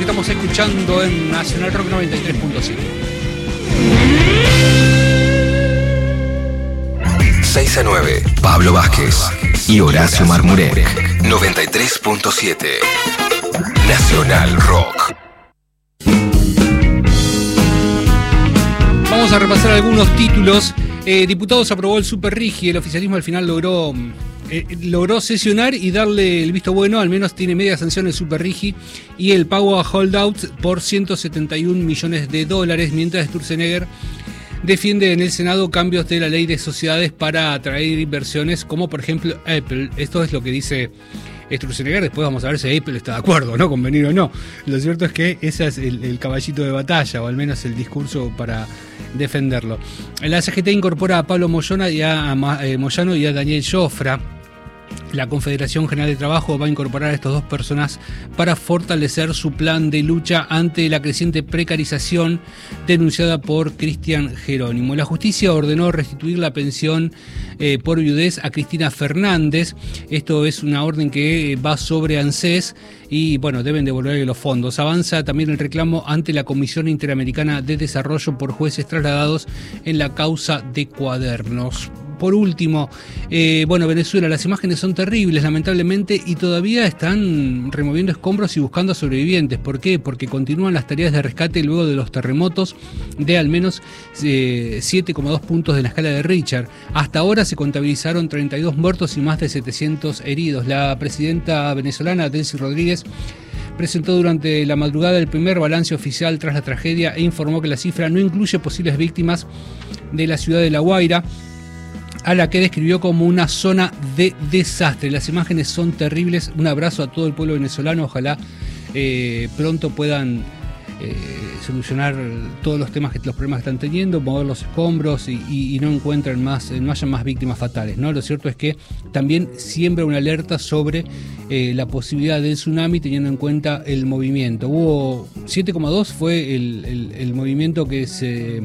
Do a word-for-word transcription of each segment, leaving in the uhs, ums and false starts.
estamos escuchando en Nacional Rock noventa y tres punto siete. seis a nueve, Pablo Vázquez y Horacio Marmurek. noventa y tres punto siete. Nacional Rock. Vamos a repasar algunos títulos. Eh, diputados aprobó el Super Rigi. El oficialismo al final logró, eh, logró sesionar y darle el visto bueno. Al menos tiene media sanción el Super Rigi y el pago a holdouts por ciento setenta y un millones de dólares, mientras Sturzenegger defiende en el Senado cambios de la ley de sociedades para atraer inversiones, como por ejemplo Apple. Esto es lo que dice Sturzenegger. Después vamos a ver si Apple está de acuerdo, ¿no? Con venir o no. Lo cierto es que ese es el, el caballito de batalla, o al menos el discurso para defenderlo. La C G T incorpora a Pablo Moyano y a, a, eh, Moyano y a Daniel Jofra. La Confederación General de Trabajo va a incorporar a estas dos personas para fortalecer su plan de lucha ante la creciente precarización denunciada por Cristian Jerónimo. La justicia ordenó restituir la pensión eh, por viudez a Cristina Fernández. Esto es una orden que va sobre ANSES y bueno, deben devolverle los fondos. Avanza también el reclamo ante la Comisión Interamericana de Desarrollo por jueces trasladados en la causa de Cuadernos. Por último, eh, bueno, Venezuela, las imágenes son terribles, lamentablemente, y todavía están removiendo escombros y buscando a sobrevivientes. ¿Por qué? Porque continúan las tareas de rescate luego de los terremotos de al menos eh, siete coma dos puntos de la escala de Richter. Hasta ahora se contabilizaron treinta y dos muertos y más de setecientos heridos. La presidenta venezolana, Delcy Rodríguez, presentó durante la madrugada el primer balance oficial tras la tragedia e informó que la cifra no incluye posibles víctimas de la ciudad de La Guaira, a la que describió como una zona de desastre. Las imágenes son terribles. Un abrazo a todo el pueblo venezolano. Ojalá eh, pronto puedan eh, solucionar todos los temas, que, los problemas que están teniendo, mover los escombros y, y, y no encuentren más, no haya más víctimas fatales, ¿no? Lo cierto es que también siembra una alerta sobre eh, la posibilidad del tsunami, teniendo en cuenta el movimiento. Hubo siete coma dos fue el, el, el movimiento que se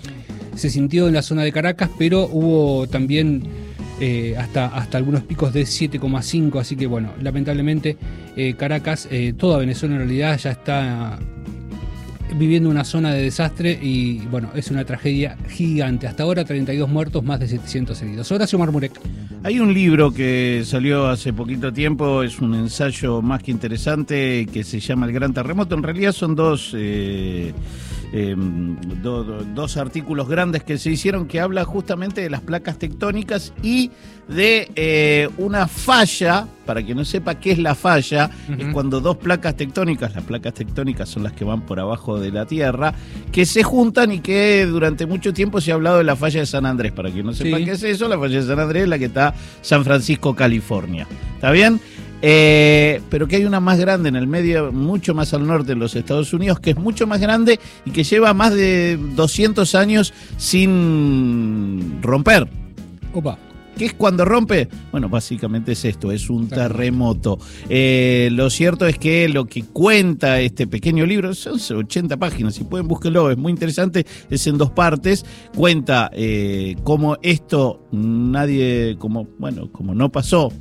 se sintió en la zona de Caracas, pero hubo también eh, hasta, hasta algunos picos de siete coma cinco, así que bueno, lamentablemente eh, Caracas, eh, toda Venezuela en realidad ya está viviendo una zona de desastre y bueno, es una tragedia gigante. Hasta ahora treinta y dos muertos, más de setecientos heridos. Horacio Marmurek. Hay un libro que salió hace poquito tiempo, es un ensayo más que interesante que se llama El Gran Terremoto. En realidad son dos... Eh, Eh, do, do, dos artículos grandes que se hicieron que habla justamente de las placas tectónicas y de eh, una falla. Para quien no sepa qué es la falla, uh-huh. Es cuando dos placas tectónicas, las placas tectónicas son las que van por abajo de la Tierra, que se juntan y que durante mucho tiempo se ha hablado de la falla de San Andrés. Para quien no sepa sí. qué es eso, la falla de San Andrés es la que está San Francisco, California. ¿Está bien? Eh, pero que hay una más grande en el medio, mucho más al norte en los Estados Unidos, que es mucho más grande y que lleva más de doscientos años sin romper. Opa. ¿Qué es cuando rompe? Bueno, básicamente es esto, es un terremoto. Eh, lo cierto es que lo que cuenta este pequeño libro, son ochenta páginas, si pueden búsquenlo, es muy interesante, es en dos partes, cuenta eh, cómo esto nadie, como bueno, como no pasó,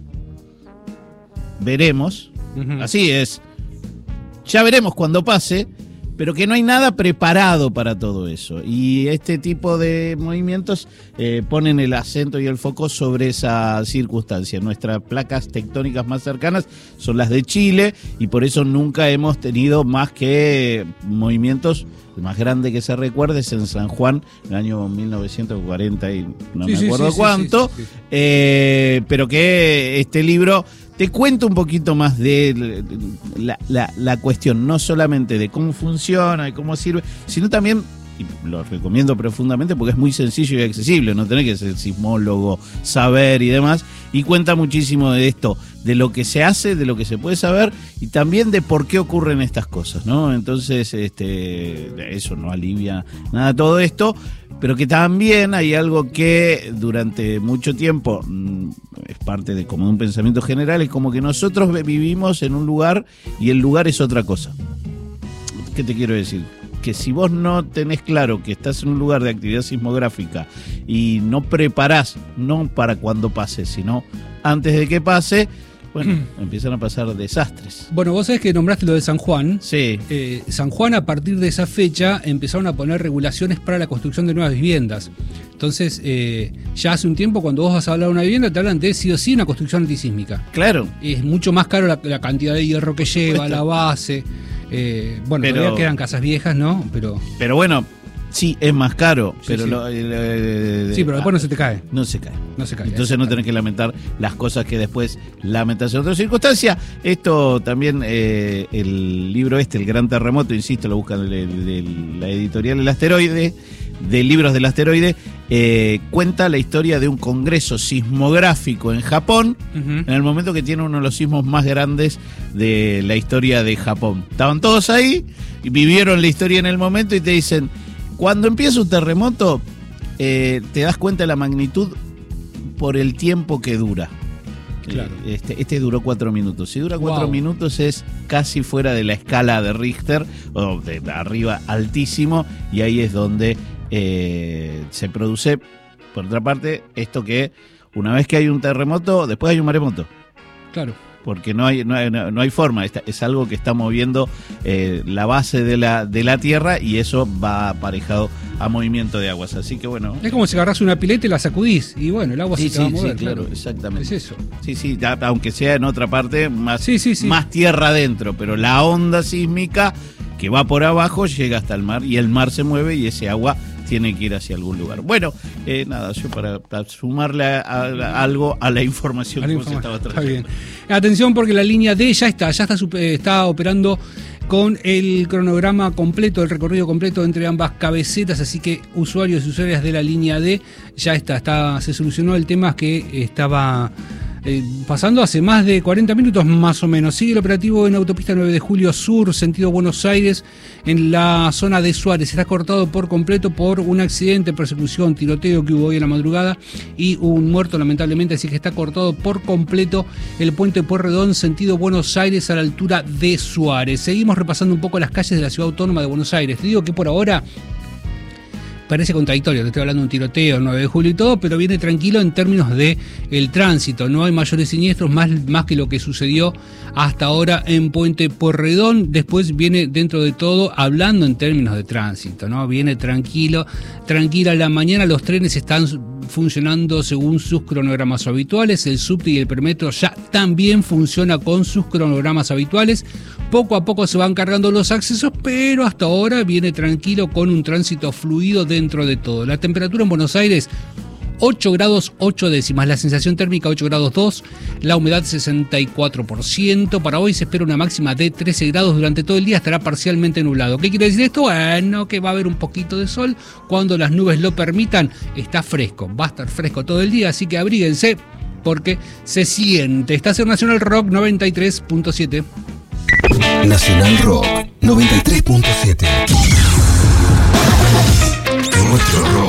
veremos, uh-huh. Así es, ya veremos cuando pase, pero que no hay nada preparado para todo eso. Y este tipo de movimientos eh, ponen el acento y el foco sobre esa circunstancia. Nuestras placas tectónicas más cercanas son las de Chile y por eso nunca hemos tenido más que movimientos. El más grande que se recuerde es en San Juan, en el año mil novecientos cuarenta y no sí, me acuerdo sí, sí, cuánto, sí, sí, sí, sí. Eh, pero que este libro te cuenta un poquito más de la, la, la cuestión, no solamente de cómo funciona y cómo sirve, sino también, y lo recomiendo profundamente porque es muy sencillo y accesible, no tenés que ser sismólogo, saber y demás, y cuenta muchísimo de esto, de lo que se hace, de lo que se puede saber y también de por qué ocurren estas cosas, ¿no? Entonces, este, eso no alivia nada todo esto, pero que también hay algo que durante mucho tiempo mmm, es parte de como un pensamiento general, es como que nosotros vivimos en un lugar y el lugar es otra cosa. ¿Qué te quiero decir? Que si vos no tenés claro que estás en un lugar de actividad sismográfica y no preparás, no para cuando pase, sino antes de que pase, bueno, empiezan a pasar desastres. Bueno, vos sabés que nombraste lo de San Juan. Sí. Eh, San Juan, a partir de esa fecha, empezaron a poner regulaciones para la construcción de nuevas viviendas. Entonces, eh, ya hace un tiempo, cuando vos vas a hablar de una vivienda, te hablan de sí o sí una construcción antisísmica. Claro. Es mucho más caro la, la cantidad de hierro que lleva, la base. Eh, bueno, Pero- todavía quedan casas viejas, ¿no? Pero Pero bueno, sí, es más caro, Sí, pero sí. lo- eh, sí, pero después no se te cae. no se cae. No se cae. Entonces no tenés que lamentar las cosas que después lamentas en otras circunstancias. Esto también, eh, el libro este, El Gran Terremoto, insisto, lo buscan de, de la editorial El Asteroide, de Libros del Asteroide, eh, cuenta la historia de un congreso sismográfico en Japón, Ujú. en el momento que tiene uno de los sismos más grandes de la historia de Japón. Estaban todos ahí, y vivieron la historia en el momento y te dicen, cuando empieza un terremoto, eh, te das cuenta de la magnitud por el tiempo que dura. Claro. Eh, Este, este duró cuatro minutos. Si dura cuatro Wow. minutos es casi fuera de la escala de Richter, o de arriba altísimo, y ahí es donde eh, se produce, por otra parte, esto que una vez que hay un terremoto, después hay un maremoto. Claro. Porque no hay, no hay, no hay forma, Está- es algo que está moviendo eh, la base de la, de la Tierra, y eso va aparejado a movimiento de aguas. Así que bueno. Es como si agarrás una pileta y la sacudís. Y bueno, el agua Sí, se te va a sí, sí, mover. claro, exactamente. Es eso. Sí, sí, ya, aunque sea en otra parte, más, Sí, sí, sí. más tierra adentro, pero la onda sísmica que va por abajo llega hasta el mar, y el mar se mueve y ese agua tiene que ir hacia algún lugar. Bueno, eh, nada, yo para, para sumarle a, a- a algo a la información A la que vos información. estabas Está trayendo. bien. Atención, porque la línea D ya está, ya está, supe- está operando con el cronograma completo, el recorrido completo entre ambas cabecetas, así que usuarios y usuarias de la línea D ya está, está se solucionó el tema que estaba eh, pasando hace más de cuarenta minutos más o menos. Sigue el operativo en autopista nueve de julio Sur, sentido Buenos Aires, en la zona de Suárez. Está cortado por completo por un accidente, persecución, tiroteo que hubo hoy en la madrugada y un muerto lamentablemente, así que está cortado por completo el puente Pueyrredón, sentido Buenos Aires a la altura de Suárez. Seguimos repasando un poco las calles de la ciudad autónoma de Buenos Aires. Te digo que por ahora parece contradictorio, te estoy hablando de un tiroteo el nueve de julio y todo, pero viene tranquilo en términos de el tránsito, no hay mayores siniestros, más, más que lo que sucedió hasta ahora en Puente Pueyrredón. Después viene dentro de todo hablando en términos de tránsito, ¿no? Viene tranquilo, tranquila la mañana, los trenes están funcionando según sus cronogramas habituales, el subte y el permetro ya también funciona con sus cronogramas habituales. Poco a poco se van cargando los accesos, pero hasta ahora viene tranquilo con un tránsito fluido dentro de todo. La temperatura en Buenos Aires, ocho grados ocho décimas, la sensación térmica ocho grados dos, la humedad sesenta y cuatro por ciento. Para hoy se espera una máxima de trece grados, durante todo el día estará parcialmente nublado. ¿Qué quiere decir esto? Bueno, que va a haber un poquito de sol cuando las nubes lo permitan. Está fresco, va a estar fresco todo el día, así que abríguense porque se siente. Estación Nacional Rock noventa y tres punto siete. Nacional Rock noventa y tres punto siete. Nuestro rock.